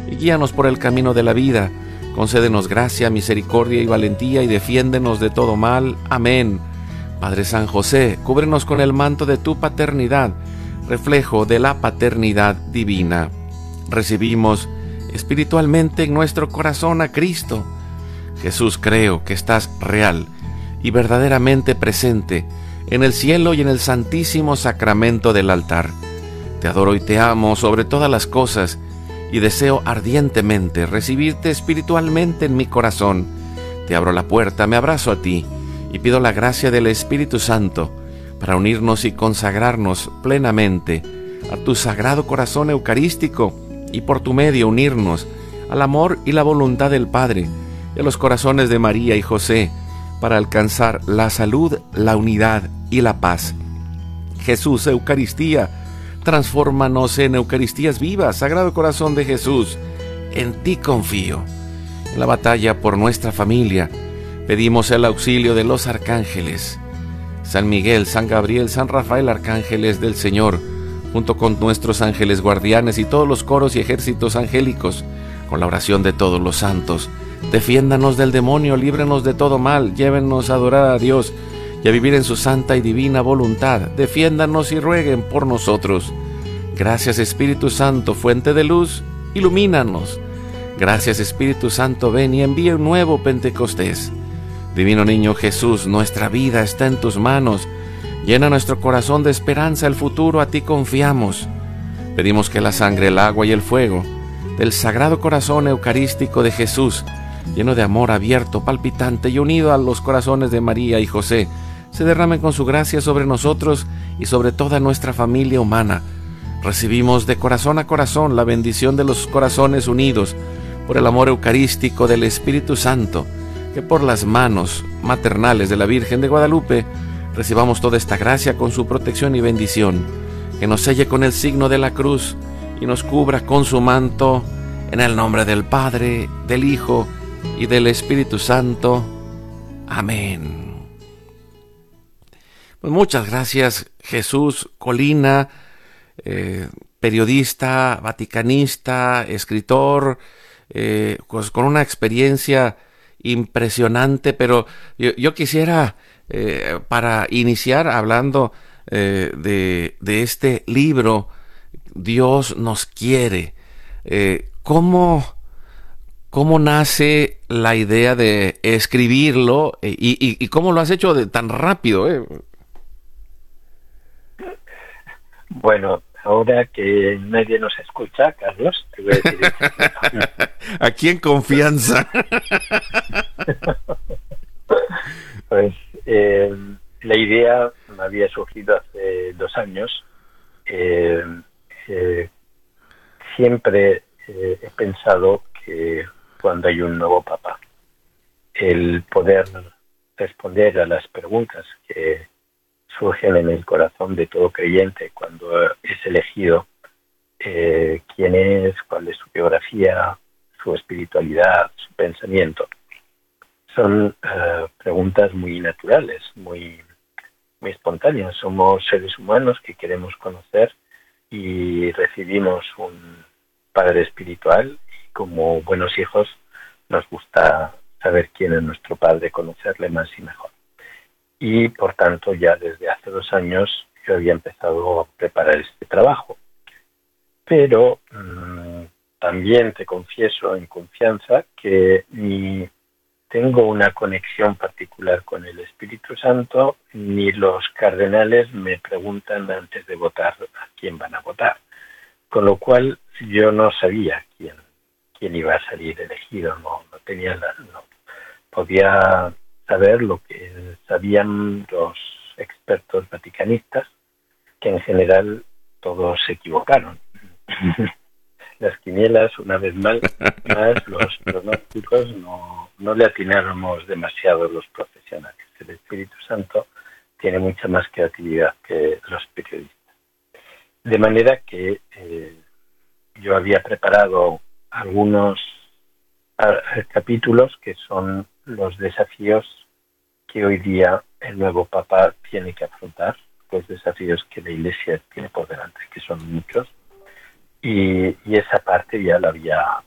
y guíanos por el camino de la vida. Concédenos gracia, misericordia y valentía, y defiéndenos de todo mal. Amén. Padre San José, cúbrenos con el manto de tu paternidad, reflejo de la paternidad divina. Recibimos espiritualmente en nuestro corazón a Cristo. Jesús, creo que estás real y verdaderamente presente en el cielo y en el santísimo sacramento del altar. Te adoro y te amo sobre todas las cosas, y deseo ardientemente recibirte espiritualmente en mi corazón. Te abro la puerta, me abrazo a ti, y pido la gracia del Espíritu Santo para unirnos y consagrarnos plenamente a tu sagrado corazón eucarístico, y por tu medio unirnos al amor y la voluntad del Padre, y a los corazones de María y José, para alcanzar la salud, la unidad y la paz. Jesús, Eucaristía, transfórmanos en Eucaristías vivas. Sagrado Corazón de Jesús, en ti confío. En la batalla por nuestra familia, pedimos el auxilio de los arcángeles. San Miguel, San Gabriel, San Rafael, arcángeles del Señor, junto con nuestros ángeles guardianes y todos los coros y ejércitos angélicos, con la oración de todos los santos, defiéndanos del demonio, líbranos de todo mal, llévenos a adorar a Dios y a vivir en su santa y divina voluntad. Defiéndanos y rueguen por nosotros. Gracias, Espíritu Santo, fuente de luz, ilumínanos. Gracias, Espíritu Santo, ven y envía un nuevo Pentecostés. Divino Niño Jesús, nuestra vida está en tus manos. Llena nuestro corazón de esperanza, el futuro, a ti confiamos. Pedimos que la sangre, el agua y el fuego del Sagrado Corazón Eucarístico de Jesús, lleno de amor, abierto, palpitante y unido a los corazones de María y José, se derramen con su gracia sobre nosotros y sobre toda nuestra familia humana. Recibimos de corazón a corazón la bendición de los corazones unidos por el amor eucarístico del Espíritu Santo, que por las manos maternales de la Virgen de Guadalupe recibamos toda esta gracia con su protección y bendición, que nos selle con el signo de la cruz y nos cubra con su manto, en el nombre del Padre, del Hijo y del Espíritu Santo. Amén. Pues muchas gracias, Jesús Colina, periodista, vaticanista, escritor, pues con una experiencia impresionante, pero yo quisiera, para iniciar hablando de este libro, Dios nos quiere, ¿cómo nace la idea de escribirlo y cómo lo has hecho tan rápido? Bueno, ahora que nadie nos escucha, Carlos, te voy a decir aquí en confianza. Pues la idea me había surgido hace 2 años. Siempre he pensado que cuando hay un nuevo papa, el poder responder a las preguntas que surgen en el corazón de todo creyente cuando es elegido, quién es, cuál es su biografía, su espiritualidad, su pensamiento, son preguntas muy naturales, muy espontáneas. Somos seres humanos que queremos conocer y recibimos un padre espiritual, y como buenos hijos nos gusta saber quién es nuestro padre, conocerle más y mejor. Y por tanto ya desde hace 2 años yo había empezado a preparar este trabajo. Pero también te confieso en confianza que ni tengo una conexión particular con el Espíritu Santo, ni los cardenales me preguntan antes de votar a quién van a votar. Con lo cual yo no sabía quién iba a salir elegido, no podía saber lo que sabían los expertos vaticanistas, que en general todos se equivocaron. Las quinielas, una vez más los pronósticos no le atináramos demasiado los profesionales. El Espíritu Santo tiene mucha más creatividad que los periodistas. De manera que yo había preparado algunos capítulos que son los desafíos que hoy día el nuevo Papa tiene que afrontar, los desafíos que la Iglesia tiene por delante, que son muchos, y esa parte ya la había